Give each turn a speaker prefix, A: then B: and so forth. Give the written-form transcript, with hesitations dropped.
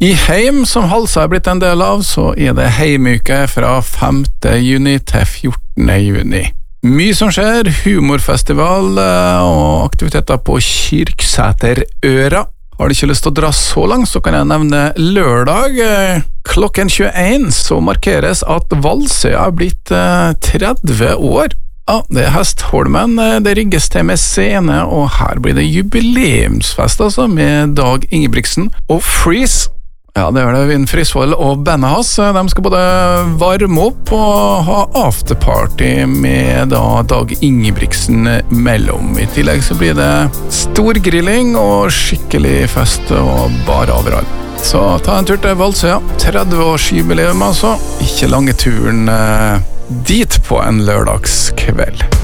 A: I Heim, som Halsa blitt en del av, så det Heimuke fra 5. juni til 14. juni. Mye som skjer, humorfestival og aktiviteter på Kyrksæterøra. Har du ikke lyst til å dra så langt, så kan jeg nevne lørdag klokken 21, så markeres at Valsøya blitt 30 år. Ja, det Hestholmen, det rigges til med scene, og her blir det jubileumsfest altså, med Dag Ingebrigtsen og Freeze. Ja, det det Vinn Frisvold og bandet hans. De skal både varme opp og ha afterparty med Dag Ingebrigtsen mellom. I tillegg så blir det stor grilling og skikkelig fest og bare overalt. Så ta en tur til Valsøya. 30-årsjubileum altså. Ikke lange turen dit på en lørdagskveld.